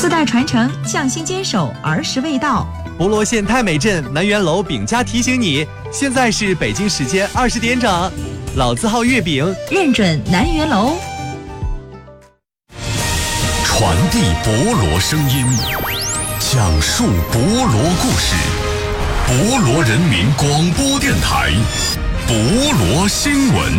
4代传承，匠心坚守，儿时味道。 博罗县太美镇南园楼饼家提醒你，现在是北京时间20点整，老字号月饼认准南园楼。 传递博罗声音，讲述博罗故事，博罗人民广播电台，博罗新闻。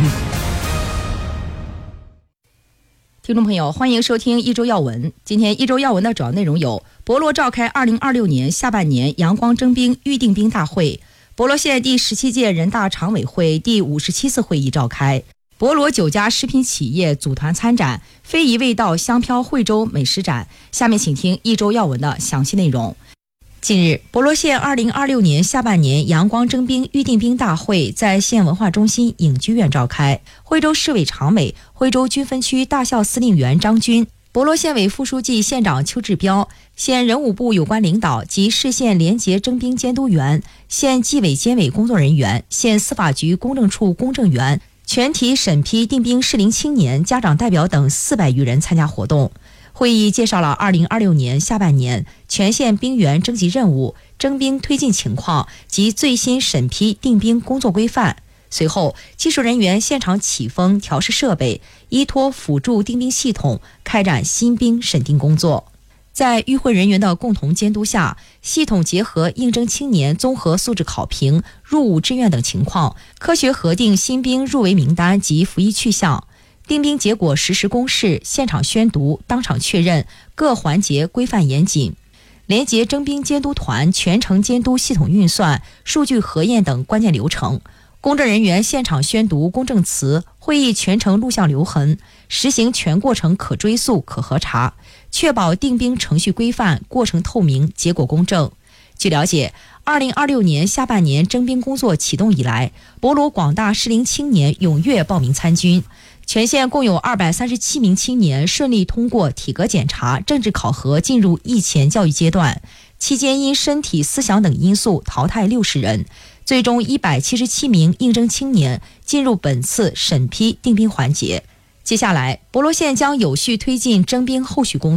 听众朋友，欢迎收听一周要闻。今天一周要闻的主要内容有：博罗召开2026年下半年阳光征兵预定兵大会；博罗县第17届人大常委会第57次会议召开；博罗9家食品企业组团参展非遗味道香飘惠州美食展。下面请听一周要闻的详细内容。近日，博罗县2026年下半年阳光征兵预定兵大会在县文化中心影剧院召开。惠州市委常委、惠州军分区大校司令员张军、博罗县委副书记、县长邱志彪、县人武部有关领导及市县联结征兵监督员、县纪委监委工作人员、县司法局公证处公证员、全体审批定兵适龄青年家长代表等400余人参加活动。会议介绍了2026年下半年全县兵员征集任务、征兵推进情况及最新审批定兵工作规范。随后，技术人员现场起风调试设备，依托辅助定兵系统开展新兵审定工作。在与会人员的共同监督下，系统结合应征青年综合素质考评、入伍志愿等情况，科学核定新兵入围名单及服役去向。定兵结果实时公示，现场宣读，当场确认，各环节规范严谨。联结征兵监督团全程监督系统运算、数据核验等关键流程。公证人员现场宣读公证词，会议全程录像留痕，实行全过程可追溯、可核查，确保定兵程序规范、过程透明、结果公正。据了解，2026年下半年征兵工作启动以来，博罗广大适龄青年踊跃报名参军。全县共有237名青年顺利通过体格检查、政治考核，进入役前教育阶段。期间因身体、思想等因素淘汰60人，最终177名应征青年进入本次审批定兵环节。接下来，博罗县将有序推进征兵后续工作。